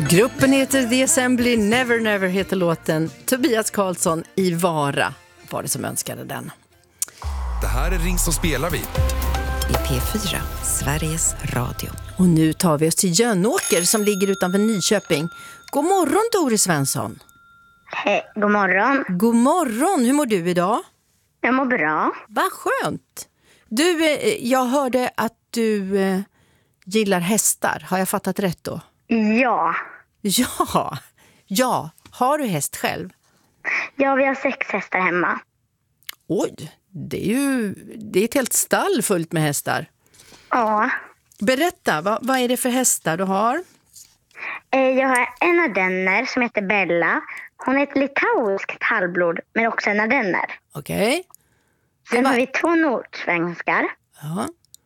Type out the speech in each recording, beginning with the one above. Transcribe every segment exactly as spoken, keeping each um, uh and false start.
Gruppen heter The Assembly, Never Never heter låten. Tobias Karlsson i Vara var det som önskade den. Det här är Ring så spelar vi. I P fyra, Sveriges Radio. Och nu tar vi oss till Jönåker som ligger utanför Nyköping. God morgon Doris Svensson. Hej, god morgon. God morgon, hur mår du idag? Jag mår bra. Vad skönt. Du, jag hörde att du eh, gillar hästar. Har jag fattat rätt då? Ja. Ja, ja. Har du häst själv? Ja, vi har sex hästar hemma. Oj, det är ju det är ett helt stall fullt med hästar. Ja. Berätta, vad, vad är det för hästar du har? Eh, Jag har en ardenner som heter Bella. Hon är ett litauiskt halvblod, men också en ardenner. Okej. Okay. Sen var... har vi två nordsvenskar. Ja.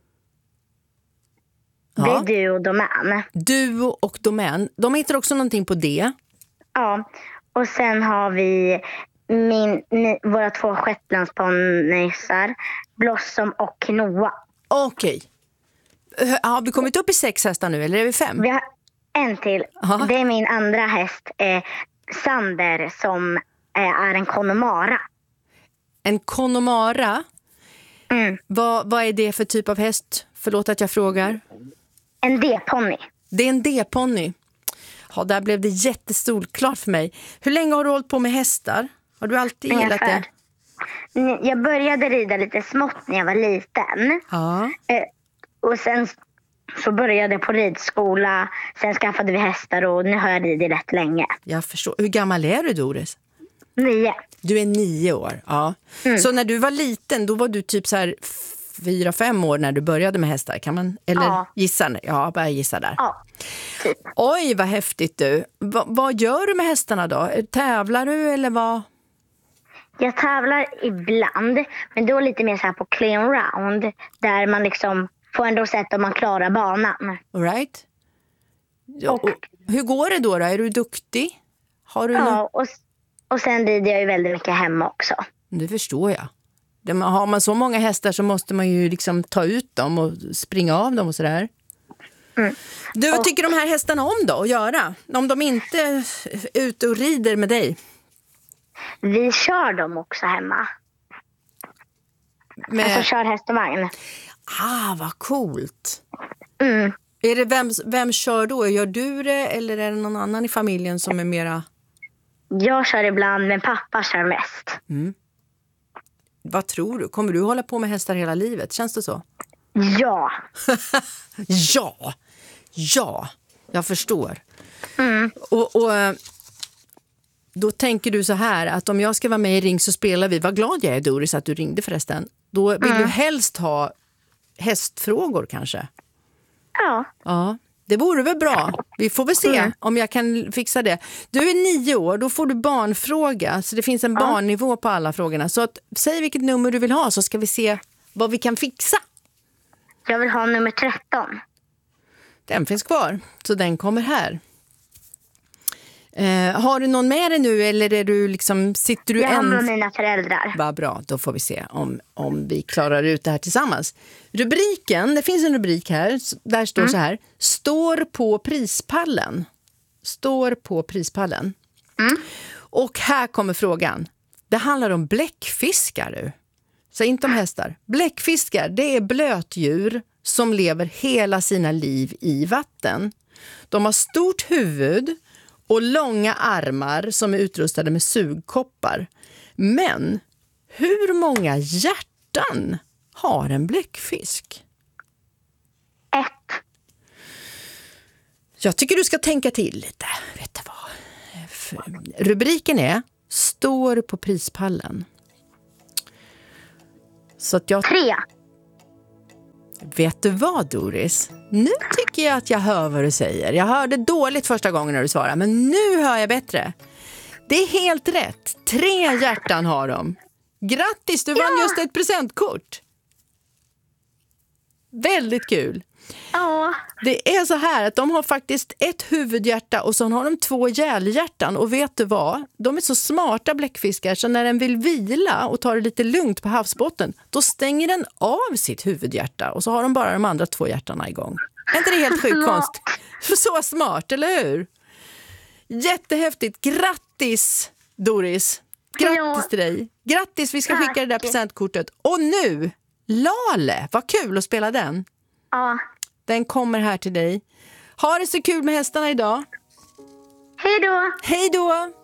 Det är Ja. Duo och Domän. Duo och Domän. De heter också någonting på det. Ja, och sen har vi min, mi, våra två shetlandsponnysar, Blossom och Noah. Okej. Har vi kommit upp i sex hästar nu eller är vi fem? Vi har en till. Aha. Det är min andra häst, eh, Sander, som eh, är en Connemara. En Connemara? Mm. Vad, vad är det för typ av häst? Förlåt att jag frågar. En D-ponny. Det är en D-ponny. Ja, där blev det jättestort för mig. Hur länge har du hållit på med hästar? Har du alltid gillat det? Jag började rida lite smått när jag var liten. Ja. Eh, och sen så började jag på ridskola. Sen skaffade vi hästar och nu har jag ridit rätt länge. Jag förstår. Hur gammal är du, Doris? Nio. Du är nio år, ja. Mm. Så när du var liten, då var du typ så här fyra, fem år när du började med hästar, kan man? Eller ja. gissa? Ja, bara gissa där. Ja, typ. Oj, vad häftigt du. Va, vad gör du med hästarna då? Tävlar du eller vad? Jag tävlar ibland, men då lite mer så här på clean round. Där man liksom får ändå sett om man klarar banan. All right. Och, och, hur går det då, då? Är du duktig? Har du ja, någon... och, och sen rider jag ju väldigt mycket hemma också. Det förstår jag. Det, har man så många hästar så måste man ju liksom ta ut dem och springa av dem och sådär. Mm. Du, vad och, tycker de här hästarna om då att göra? Om de inte är ute och rider med dig? Vi kör dem också hemma. Med... Alltså kör häst och vagn. Ah, vad coolt. Mm. Är det vem, vem kör då? Gör du det eller är det någon annan i familjen som är mera... Jag kör ibland, men pappa kör mest. Mm. Vad tror du? Kommer du hålla på med hästar hela livet? Känns det så? Ja. ja. Ja. Jag förstår. Mm. Och, och då tänker du så här att om jag ska vara med i Ring så spelar vi. Vad glad jag är, Doris, att du ringde förresten. Då vill mm. du helst ha hästfrågor kanske? Ja. Ja. Det vore väl bra. Vi får väl se mm. om jag kan fixa det. Du är nio år, då får du barnfråga. Så det finns en ja. barnnivå på alla frågorna. Så att, säg vilket nummer du vill ha så ska vi se vad vi kan fixa. Jag vill ha nummer tretton. Den finns kvar, så den kommer här. Eh, har du någon med dig nu eller är du liksom, sitter du jag en... har med mina föräldrar. Vad bra, då får vi se om, om vi klarar ut det här tillsammans. Rubriken, det finns en rubrik här, där står mm. så här. Står på prispallen. Står på prispallen. Mm. Och här kommer frågan. Det handlar om bläckfiskar nu. Så inte om hästar. Bläckfiskar, det är blötdjur som lever hela sina liv i vatten. De har stort huvud och långa armar som är utrustade med sugkoppar. Men hur många hjärtan har en bläckfisk? Ett. Jag tycker du ska tänka till lite. Vet du vad? Rubriken är Står på prispallen. Så att jag... Tre. Vet du vad, Doris? Nu tycker jag att jag hör vad du säger. Jag hörde dåligt första gången när du svarade, men nu hör jag bättre. Det är helt rätt. Tre hjärtan har de. Grattis, du ja. vann just ett presentkort. Väldigt kul. Ja. Det är så här att de har faktiskt ett huvudhjärta och så har de två hjälhjärtan. Och vet du vad? De är så smarta bläckfiskar så när den vill vila och ta det lite lugnt på havsbotten, då stänger den av sitt huvudhjärta och så har de bara de andra två hjärtarna igång. Är inte det helt sjukt konst? Så smart, eller hur? Jättehäftigt. Grattis, Doris. Grattis Ja. till dig. Grattis, vi ska Tack. skicka det där presentkortet. Och nu, Lale. Vad kul att spela den. Ja. Den kommer här till dig. Ha det så kul med hästarna idag. Hej då! Hej då!